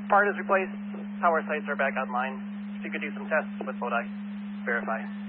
Part is replaced. Power sites are back online. So you could do some tests with Lodi. Verify.